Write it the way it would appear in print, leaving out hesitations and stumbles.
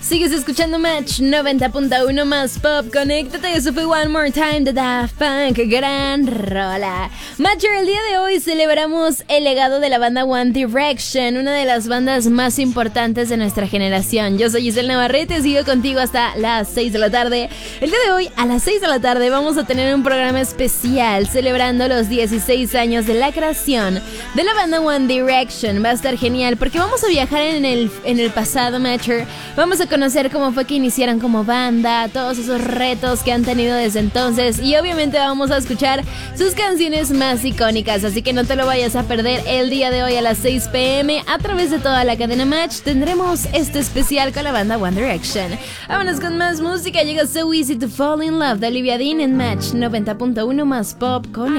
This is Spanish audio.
Sigues escuchando Match 90.1 más pop. Conéctate, eso fue One More Time de Daft Punk. Gran rola. Matcher, el día de hoy celebramos el legado de la banda One Direction, una de las bandas más importantes de nuestra generación. Yo soy Giselle Navarrete, sigo contigo hasta las 6 de la tarde. El día de hoy, a las 6 de la tarde, vamos a tener un programa especial celebrando los 16 años de la creación de la banda One Direction. Va a estar genial porque vamos a viajar en el pasado, Matcher. Vamos a conocer cómo fue que iniciaron como banda, todos esos retos que han tenido desde entonces y obviamente vamos a escuchar sus canciones más icónicas, así que no te lo vayas a perder. El día de hoy a las 6 p.m. a través de toda la cadena Match tendremos este especial con la banda One Direction. Vámonos con más música, llega So Easy to Fall in Love de Olivia Dean en Match 90.1 más pop con